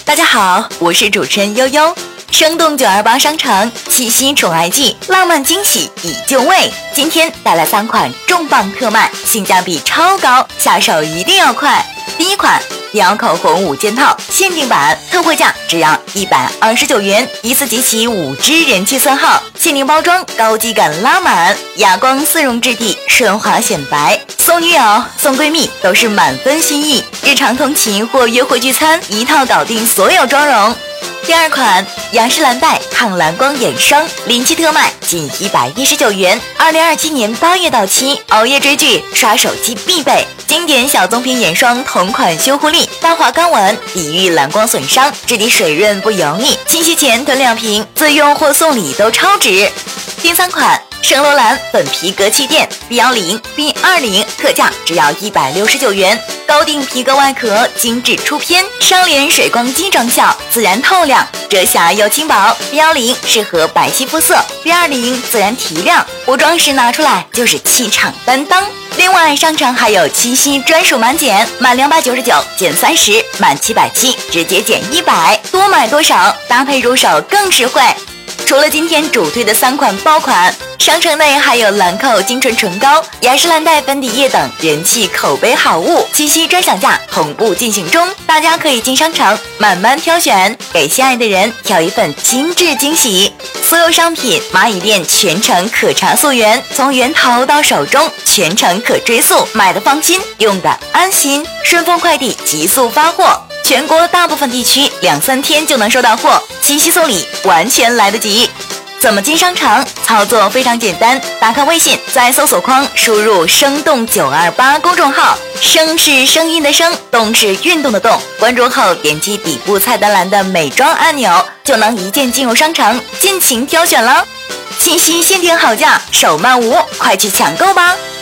大家好，我是主持人悠悠。生动928商城七夕宠爱季，浪漫惊喜已就位。今天带来3款重磅特卖，性价比超高，下手一定要快。第一款迪奥口红5件套限定版，特惠价只要129元，一次集齐5支人气色号，限定包装，高级感拉满，哑光丝绒质地，顺滑显白。送女友、送闺蜜都是满分心意，日常通勤或约会聚餐，一套搞定所有妆容。第二款雅诗兰黛抗蓝光眼霜临期特卖，仅119元，2027年8月到期，熬夜追剧、刷手机必备。经典小棕瓶眼霜同款修护力，大滑刚稳，抵御蓝光损伤，质地水润不油腻，清洗前囤2瓶，自用或送礼都超值。第3款圣罗兰粉皮革气垫 B10、B20，特价只要169元，高定皮革外壳，精致出片，双联水光肌妆效，自然透亮，遮瑕又轻薄。B10适合白皙肤色，B20自然提亮，补妆时拿出来就是气场担当。另外，商城还有七夕专属满减，满299减30，满770直接减100，多买多少，搭配入手更实惠。除了今天主推的3款爆款，商城内还有兰蔻精纯唇膏、雅诗兰黛粉底液等人气口碑好物，七夕专享价同步进行中，大家可以进商城慢慢挑选，给心爱的人挑一份精致惊喜。所有商品蚂蚁店全程可查溯源，从源头到手中全程可追溯，买的放心，用的安心。顺丰快递急速发货，全国大部分地区2-3天就能收到货，七夕送礼完全来得及。怎么进商场？操作非常简单，打开微信，在搜索框输入生动928公众号，声是声音的声，动是运动的动，关注后点击底部菜单栏的美妆按钮，就能一键进入商城，尽情挑选了。七夕限定好价，手慢无，快去抢购吧！